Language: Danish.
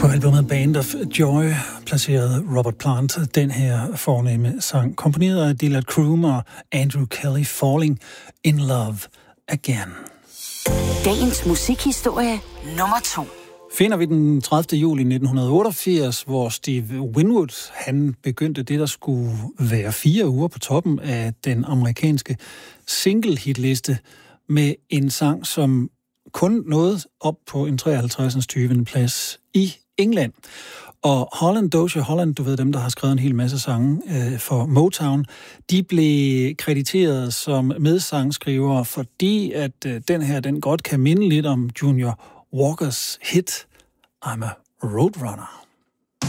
På albumet Band of Joy placerede Robert Plant den her fornemme sang, komponeret af Dillard Kroom og Andrew Kelly, Falling in Love Again. Dagens musikhistorie nummer 2. Finder vi den 30. juli 1988, hvor Steve Winwood, han begyndte det, der skulle være 4 uger på toppen af den amerikanske single-hitliste med en sang, som kun nåede op på en 53. 20. plads i England. Og Doja Holland, du ved dem, der har skrevet en hel masse sange for Motown, de blev krediteret som medsangskriver, fordi at den godt kan minde lidt om Junior Walkers hit I'm a Roadrunner.